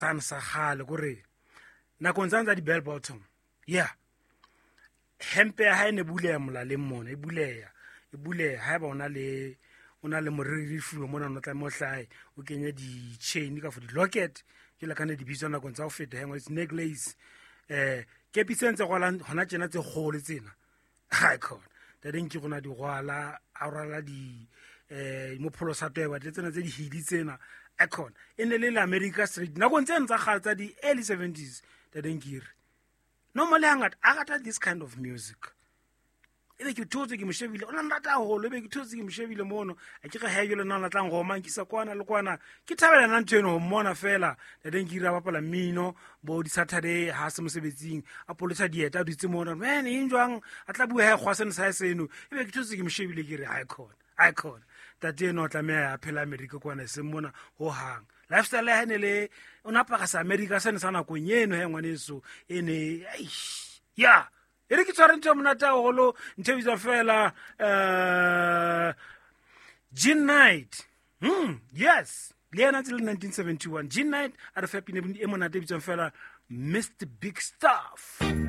tan sa gale gore nakong tsa di bell bottom hempe ya hae ne buleya molaleng mona e buleya ha ba ona le moriri fuwa mona no tla mo hlae o kenya di chain ka for di locket ke la kana di bitsa nakong tsa o feta hengwe it's necklace ke pisentse gola hona tsena tse gole tsena ha khona teng ke gona di gwala a rala di mopholo sa toeba tsena tse di hidi tsena icon ene le America Street nakong tse ntsa kgatsa di early 70s teng ke normally I got this kind of music. Ebe ke thotse ke moshebile ona nrata holo ebe ke thotse ke moshebile mono a ke ge hayelo nna tlang go mankisa kwana le kwana ke thabela nna nteno ho mona fela teng ke ira bapala mino bo di Saturday ha se mosebetsing a polisa dieta di tsemona man injwang a tla bua ha khwasene sa seno ebe ke thotse ke moshebile ke re icon tate no tla me ya phela America kwana se mona ho hang lifestyle ya ne ona pa sa America sene sana ko nyeno he ngwaneso ene ere ke tsware ntse monata holo ntse bitsa fela Gin Night yes le yana till 1971 Gin Night a re fapine e monate bitsa fela Mr Big Stuff.